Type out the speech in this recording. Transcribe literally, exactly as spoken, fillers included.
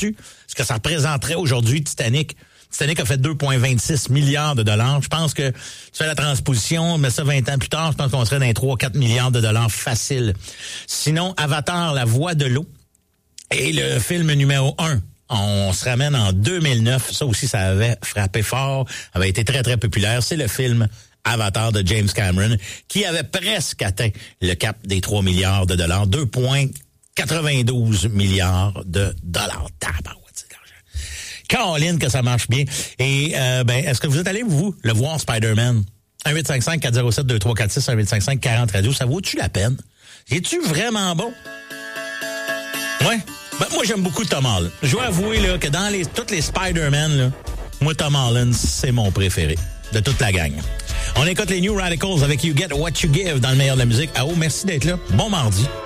là-dessus, ce que ça représenterait aujourd'hui Titanic. Titanic a fait deux virgule vingt-six milliards de dollars. Je pense que tu fais la transposition, mais ça vingt ans plus tard, je pense qu'on serait dans les trois à quatre milliards de dollars facile. Sinon, Avatar, La Voix de l'eau et le film numéro un. On se ramène en deux mille neuf. Ça aussi, ça avait frappé fort, avait été très, très populaire. C'est le film Avatar de James Cameron qui avait presque atteint le cap des trois milliards de dollars. deux virgule quatre-vingt-douze milliards de dollars. Tabarouette, c'est de l'argent. Caroline, que ça marche bien. Et euh, ben, est-ce que vous êtes allé, vous, le voir, Spider-Man? un huit cinq cinq quatre zéro sept deux trois quatre six, un huit cinq cinq quarante radio. Ça vaut-tu la peine? Es-tu vraiment bon? Ouais. Ben, moi, j'aime beaucoup Tom Holland. Je dois avouer là, que dans les toutes les Spider-Man, là, moi, Tom Holland, c'est mon préféré de toute la gang. On écoute les New Radicals avec You Get What You Give dans le meilleur de la musique. Ah oh, merci d'être là. Bon mardi.